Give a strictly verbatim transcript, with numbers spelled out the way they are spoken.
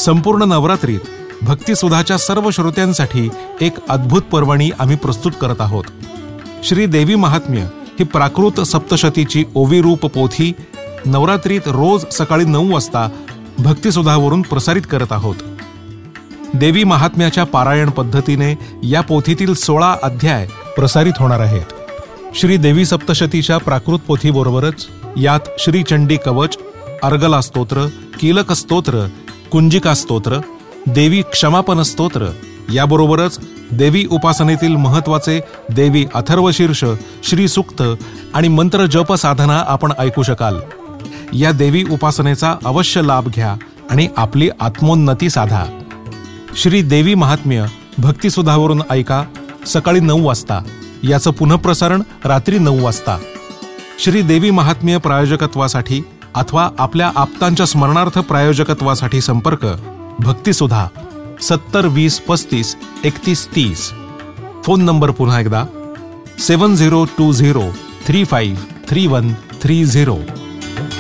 संपूर्ण नवरात्रीत भक्तिसुधाच्या सर्व श्रोत्यांसाठी एक अद्भुत पर्वणी आम्ही प्रस्तुत करत आहोत. श्री देवी महात्म्य ही प्राकृत सप्तशतीची ओवी रूप पोथी नवरात्रीत रोज सकाळी नऊ वाजता भक्तिसुधावरून प्रसारित करत आहोत. देवी महात्म्याच्या पारायण पद्धतीने या पोथीतील सोळा अध्याय प्रसारित होणार आहेत. श्री देवी सप्तशतीच्या प्राकृत पोथीबरोबरच यात श्री चंडी कवच, अर्गला स्तोत्र, कीलक स्तोत्र, कुंजिका स्तोत्र, देवी क्षमापन स्तोत्र याबरोबरच देवी उपासनेतील महत्वाचे देवी अथर्वशीर्ष, श्री सूक्त आणि मंत्र जप साधना आपण ऐकू शकाल. या देवी उपासनेचा अवश्य लाभ घ्या आणि आपली आत्मोन्नती साधा. श्री देवी महात्म्य भक्तिसुधावरून ऐका सकाळी नऊ वाजता. याचं पुनःप्रसारण रात्री नऊ वाजता. श्री देवी महात्म्य प्रायोजकत्वासाठी अथवा आपल्या आप्तांच्या स्मरणार्थ प्रायोजकत्वासाठी संपर्क भक्तिसुधा सत्तर वीस पस्तीस एकतीस तीस. फोन नंबर पुन्हा एकदा सेवन zero to zero three five three one three zero.